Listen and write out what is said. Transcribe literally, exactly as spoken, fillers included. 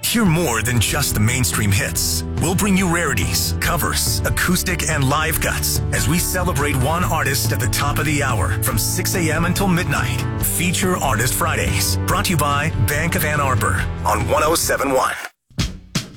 Hear more than just the mainstream hits. We'll bring you rarities, covers, acoustic, and live cuts as we celebrate one artist at the top of the hour from six a.m. until midnight. Feature Artist Fridays, brought to you by Bank of Ann Arbor on one oh seven point one.